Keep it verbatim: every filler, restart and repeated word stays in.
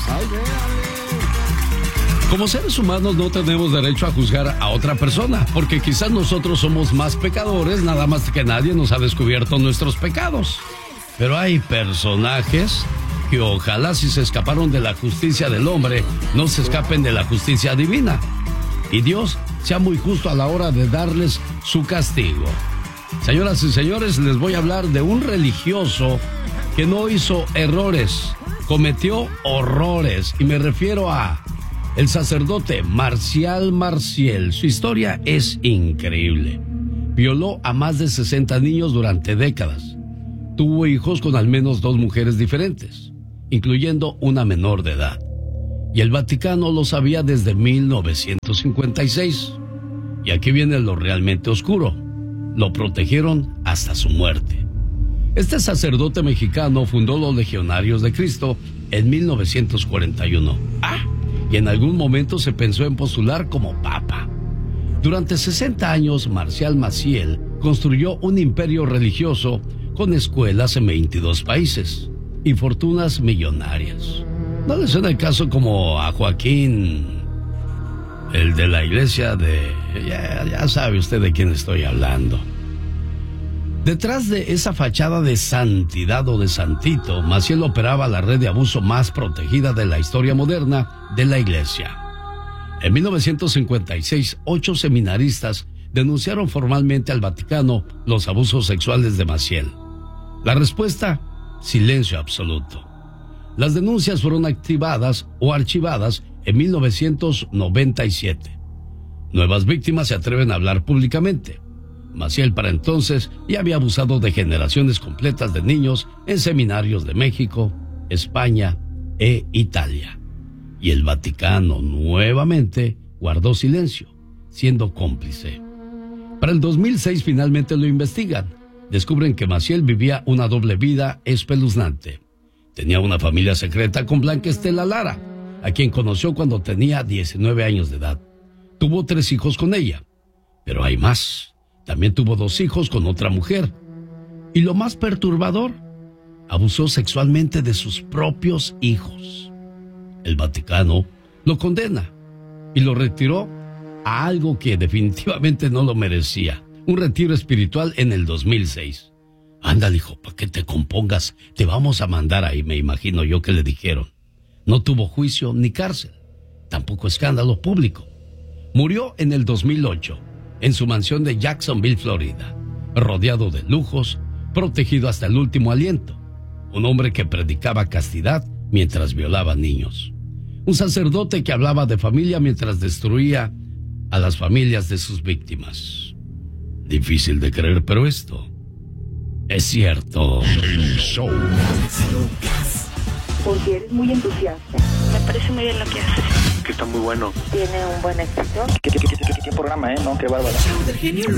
Como seres humanos no tenemos derecho a juzgar a otra persona, porque quizás nosotros somos más pecadores, nada más que nadie nos ha descubierto nuestros pecados. Pero hay personajes que ojalá si se escaparon de la justicia del hombre, no se escapen de la justicia divina. Y Dios sea muy justo a la hora de darles su castigo. Señoras y señores, les voy a hablar de un religioso que no hizo errores, cometió horrores, y me refiero a el sacerdote Marcial Maciel. Su historia es increíble. Violó a más de sesenta niños durante décadas. Tuvo hijos con al menos dos mujeres diferentes, incluyendo una menor de edad. Y el Vaticano lo sabía desde mil novecientos cincuenta y seis. Y aquí viene lo realmente oscuro. Lo protegieron hasta su muerte. Este sacerdote mexicano fundó los Legionarios de Cristo en mil novecientos cuarenta y uno. Ah, y en algún momento se pensó en postular como papa. Durante sesenta años, Marcial Maciel construyó un imperio religioso con escuelas en veintidós países y fortunas millonarias. ¿No le suena el caso como a Joaquín, el de la iglesia de... Ya, ya sabe usted de quién estoy hablando. Detrás de esa fachada de santidad o de santito, Maciel operaba la red de abuso más protegida de la historia moderna de la iglesia. En mil novecientos cincuenta y seis, ocho seminaristas denunciaron formalmente al Vaticano los abusos sexuales de Maciel. La respuesta, silencio absoluto. Las denuncias fueron activadas o archivadas en mil novecientos noventa y siete. Nuevas víctimas se atreven a hablar públicamente. Maciel para entonces ya había abusado de generaciones completas de niños en seminarios de México, España e Italia. Y el Vaticano nuevamente guardó silencio, siendo cómplice. Para el dos mil seis finalmente lo investigan. Descubren que Maciel vivía una doble vida espeluznante. Tenía una familia secreta con Blanca Estela Lara, a quien conoció cuando tenía diecinueve años de edad. Tuvo tres hijos con ella, pero hay más. También tuvo dos hijos con otra mujer. Y lo más perturbador, abusó sexualmente de sus propios hijos. El Vaticano lo condena y lo retiró a algo que definitivamente no lo merecía. Un retiro espiritual en el dos mil seis. Ándale, hijo, para que te compongas, te vamos a mandar ahí, me imagino yo que le dijeron. No tuvo juicio ni cárcel, tampoco escándalo público. Murió en el dos mil ocho. En su mansión de Jacksonville, Florida, rodeado de lujos, protegido hasta el último aliento. Un hombre que predicaba castidad mientras violaba niños. Un sacerdote que hablaba de familia mientras destruía a las familias de sus víctimas. Difícil de creer, pero esto es cierto. El show. Porque eres muy entusiasta. Me parece muy bien lo que haces. Que está muy bueno. Tiene un buen éxito. ¿Qué, qué, qué, qué, qué programa, eh? No, qué bárbaro.